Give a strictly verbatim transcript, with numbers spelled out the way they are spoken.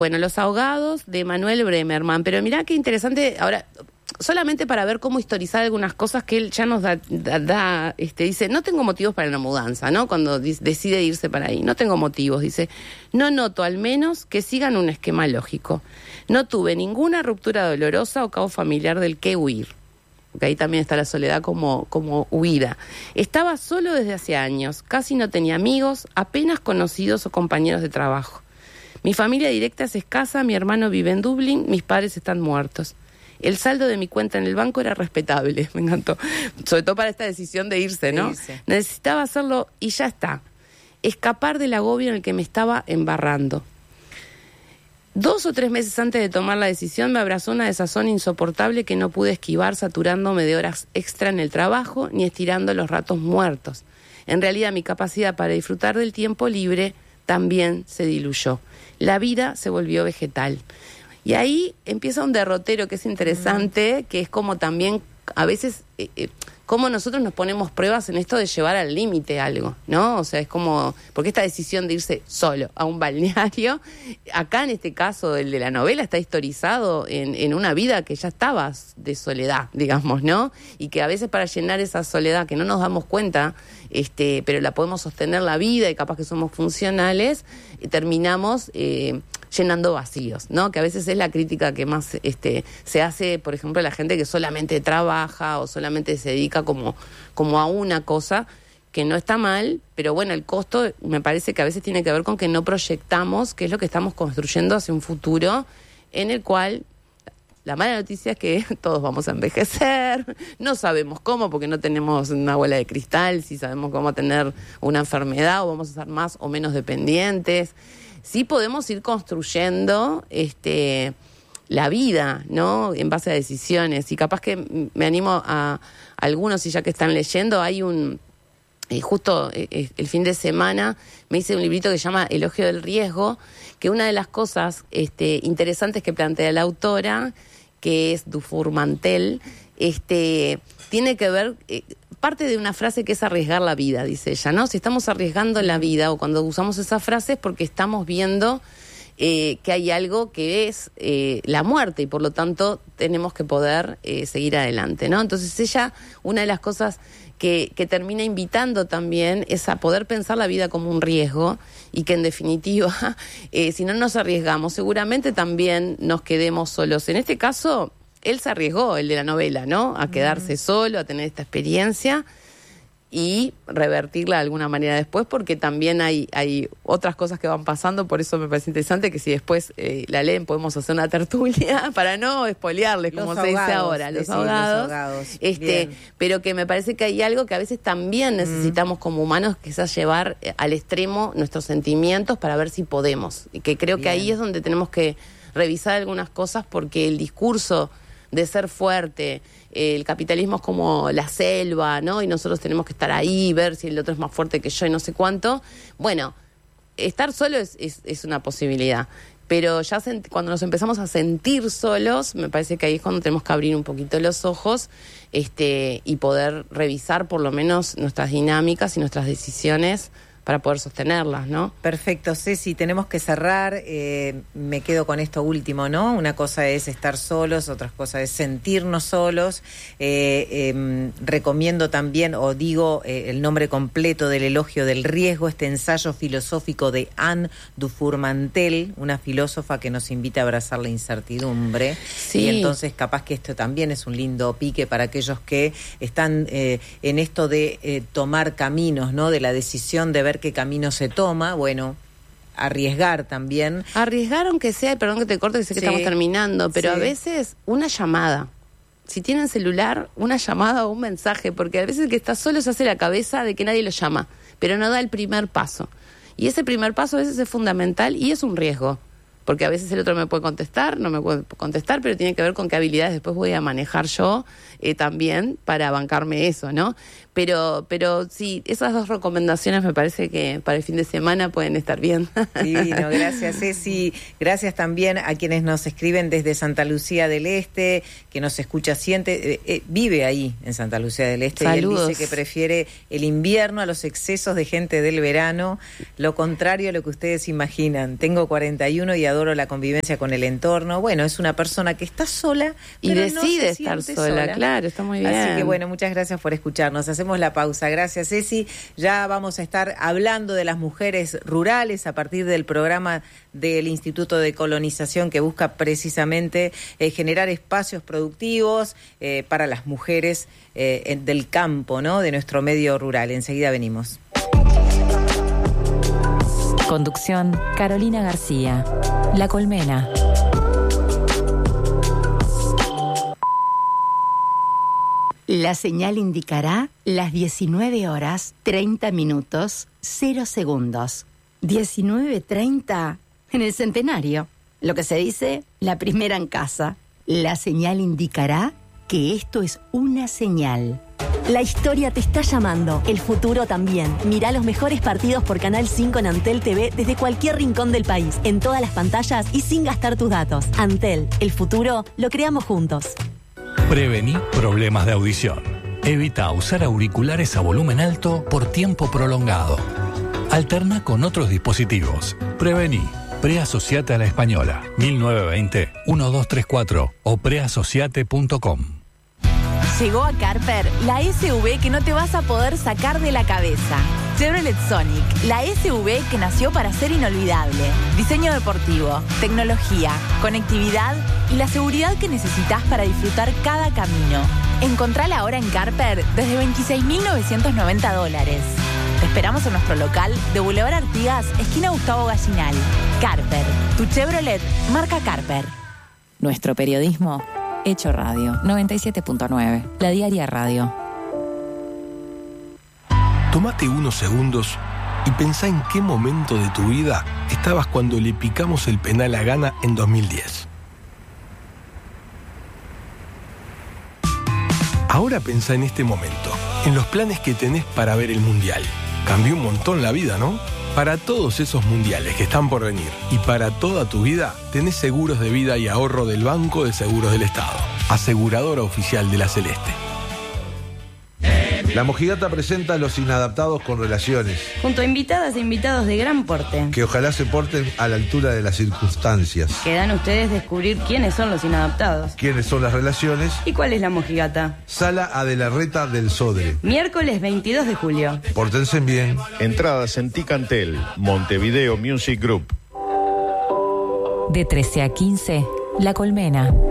Bueno, Los ahogados de Manuel Bremerman, pero mirá qué interesante, ahora, solamente para ver cómo historizar algunas cosas que él ya nos da, da, da este, dice, no tengo motivos para una mudanza, ¿no? Cuando di- decide irse para ahí, no tengo motivos, dice, no noto al menos que sigan un esquema lógico. No tuve ninguna ruptura dolorosa o caos familiar del que huir. Porque ahí también está la soledad como, como huida. Estaba solo desde hace años, casi no tenía amigos, apenas conocidos o compañeros de trabajo. Mi familia directa es escasa, mi hermano vive en Dublín, mis padres están muertos. El saldo de mi cuenta en el banco era respetable, me encantó. Sobre todo para esta decisión de irse, ¿no? De irse. Necesitaba hacerlo y ya está. Escapar del agobio en el que me estaba embarrando. Dos o tres meses antes de tomar la decisión me abrazó una desazón insoportable que no pude esquivar saturándome de horas extra en el trabajo ni estirando los ratos muertos. En realidad mi capacidad para disfrutar del tiempo libre también se diluyó. La vida se volvió vegetal. Y ahí empieza un derrotero que es interesante, que es como también a veces eh, eh, cómo nosotros nos ponemos pruebas en esto de llevar al límite algo, ¿no? O sea, es como, porque esta decisión de irse solo a un balneario, acá en este caso el de la novela está historizado en, en una vida que ya estaba de soledad, digamos, ¿no? Y que a veces para llenar esa soledad que no nos damos cuenta, este, pero la podemos sostener la vida y capaz que somos funcionales, eh, terminamos eh, llenando vacíos, ¿no? Que a veces es la crítica que más este, se hace, por ejemplo, a la gente que solamente trabaja o solamente se dedica como, como a una cosa, que no está mal, pero bueno, el costo me parece que a veces tiene que ver con que no proyectamos qué es lo que estamos construyendo hacia un futuro en el cual la mala noticia es que todos vamos a envejecer, no sabemos cómo porque no tenemos una bola de cristal, si sabemos cómo tener una enfermedad o vamos a ser más o menos dependientes. Sí podemos ir construyendo este, la vida, ¿no? En base a decisiones. Y capaz que me animo a, a algunos, y ya que están leyendo, hay un... Eh, justo eh, el fin de semana me hice un librito que se llama Elogio del riesgo, que una de las cosas este, interesantes que plantea la autora, que es Dufour Mantel, este, tiene que ver... Eh, parte de una frase que es arriesgar la vida, dice ella, ¿no? Si estamos arriesgando la vida o cuando usamos esa frase es porque estamos viendo eh, que hay algo que es eh, la muerte y por lo tanto tenemos que poder eh, seguir adelante, ¿no? Entonces ella, una de las cosas que, que termina invitando también es a poder pensar la vida como un riesgo y que en definitiva, eh, si no nos arriesgamos, seguramente también nos quedemos solos. En este caso... Él se arriesgó, el de la novela, ¿no? A quedarse mm. solo, a tener esta experiencia y revertirla de alguna manera después, porque también hay, hay otras cosas que van pasando, por eso me parece interesante que si después eh, la leen podemos hacer una tertulia para no espolearles, como los se ahogados, dice ahora, los decir, ahogados. Los ahogados. Este, pero que me parece que hay algo que a veces también necesitamos mm. como humanos, que es llevar al extremo nuestros sentimientos para ver si podemos. Y que creo Bien. que ahí es donde tenemos que revisar algunas cosas, porque el discurso de ser fuerte, eh, el capitalismo es como la selva, ¿no? Y nosotros tenemos que estar ahí, ver si el otro es más fuerte que yo y no sé cuánto. Bueno, estar solo es, es, es una posibilidad, pero ya sent- cuando nos empezamos a sentir solos, me parece que ahí es cuando tenemos que abrir un poquito los ojos este, y poder revisar por lo menos nuestras dinámicas y nuestras decisiones para poder sostenerlas, ¿no? Perfecto, Ceci, tenemos que cerrar. Eh, me quedo con esto último, ¿no? Una cosa es estar solos, otra cosa es sentirnos solos. Eh, eh, recomiendo también, o digo eh, el nombre completo del Elogio del riesgo, este ensayo filosófico de Anne Dufour Mantel, una filósofa que nos invita a abrazar la incertidumbre. Sí. Y entonces capaz que esto también es un lindo pique para aquellos que están eh, en esto de eh, tomar caminos, ¿no? De la decisión de ver qué camino se toma, bueno, arriesgar también. Arriesgar aunque sea, perdón que te corte, que sé que sí. estamos terminando, pero sí. a veces una llamada. Si tienen celular, una llamada o un mensaje, porque a veces el que está solo se hace la cabeza de que nadie lo llama, pero no da el primer paso. Y ese primer paso a veces es fundamental y es un riesgo, porque a veces el otro me puede contestar, no me puede contestar, pero tiene que ver con qué habilidades después voy a manejar yo eh, también para bancarme eso, ¿no? Pero, pero sí, esas dos recomendaciones me parece que para el fin de semana pueden estar bien. Divino, gracias Ceci. Gracias también a quienes nos escriben desde Santa Lucía del Este, que nos escucha siente, eh, eh, vive ahí en Santa Lucía del Este. Saludos. Y él dice que prefiere el invierno a los excesos de gente del verano, lo contrario a lo que ustedes imaginan. Tengo cuarenta y uno y adoro la convivencia con el entorno. Bueno, es una persona que está sola y pero decide no se estar siente sola, sola. claro, está muy bien. Así que bueno, muchas gracias por escucharnos. Hacemos la pausa. Gracias, Ceci. Ya vamos a estar hablando de las mujeres rurales a partir del programa del Instituto de Colonización que busca precisamente eh, generar espacios productivos eh, para las mujeres eh, en, del campo, ¿no? De nuestro medio rural. Enseguida venimos. Conducción, Carolina García. La Colmena. La señal indicará las diecinueve horas, treinta minutos, cero segundos. diecinueve treinta en el centenario. Lo que se dice, la primera en casa. La señal indicará que esto es una señal. La historia te está llamando, el futuro también. Mirá los mejores partidos por Canal cinco en Antel T V desde cualquier rincón del país, en todas las pantallas y sin gastar tus datos. Antel, el futuro lo creamos juntos. Prevení problemas de audición. Evita usar auriculares a volumen alto por tiempo prolongado. Alterna con otros dispositivos. Prevení. Preasociate a la Española. mil novecientos veinte, doce treinta y cuatro o preasociate punto com. Llegó a Carper la S U V que no te vas a poder sacar de la cabeza. Chevrolet Sonic, la S U V que nació para ser inolvidable. Diseño deportivo, tecnología, conectividad y la seguridad que necesitas para disfrutar cada camino. Encontrala ahora en Carper desde veintiséis mil novecientos noventa dólares. Te esperamos en nuestro local de Boulevard Artigas, esquina Gustavo Gallinal. Carper, tu Chevrolet marca Carper. Nuestro periodismo hecho radio. noventa y siete punto nueve. La Diaria Radio. Tómate unos segundos y pensá en qué momento de tu vida estabas cuando le picamos el penal a Ghana en dos mil diez. Ahora pensá en este momento, en los planes que tenés para ver el Mundial. Cambió un montón la vida, ¿no? Para todos esos mundiales que están por venir y para toda tu vida, tenés seguros de vida y ahorro del Banco de Seguros del Estado, aseguradora oficial de la Celeste. La Mojigata presenta a Los Inadaptados con Relaciones, junto a invitadas e invitados de gran porte, que ojalá se porten a la altura de las circunstancias. Quedan ustedes descubrir quiénes son los inadaptados, quiénes son las relaciones y cuál es la mojigata. Sala Adelarreta del Sodre, miércoles veintidós de julio. Pórtense bien. Entradas en Ticantel, Montevideo Music Group. De trece a quince, La Colmena.